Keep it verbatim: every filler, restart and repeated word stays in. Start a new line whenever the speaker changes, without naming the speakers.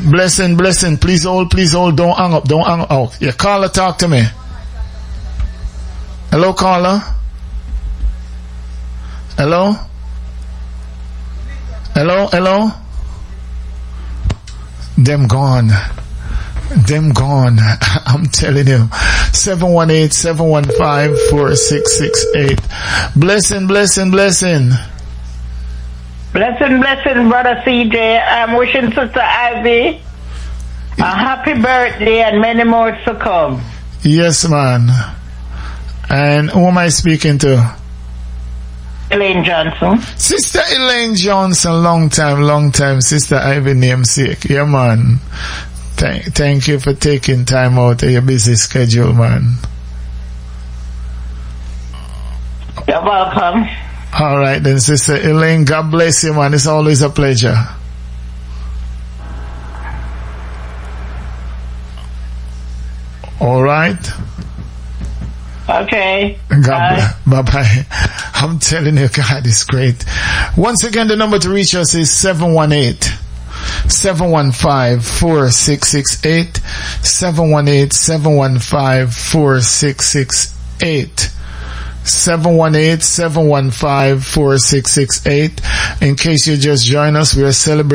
Blessing, blessing. Please hold, please hold. Don't hang up, don't hang up. Oh, yeah, caller, talk to me. Hello, caller. Hello? Hello, hello? Them gone. Them gone. I'm telling you. seven one eight, seven one five, four six six eight. Blessing, blessing, blessing.
Blessing, blessing, Brother C J. I'm wishing Sister Ivy a happy birthday and many more to come.
Yes, man. And who am I speaking to?
Elaine Johnson.
Sister Elaine Johnson, long time, long time. Sister Ivy namesake. Yeah, man. Thank, thank you for taking time out of your busy schedule, man.
You're welcome.
All right, then, Sister Elaine. God bless you, man. It's always a pleasure. All right.
Okay.
God bye bye. I'm telling you, God is great. Once again, the number to reach us is seven one eight, seven one five, four six six eight. seven one eight, seven one five, four six six eight. seven one eight, seven one five, four six six eight. In case you just join us, we are celebrating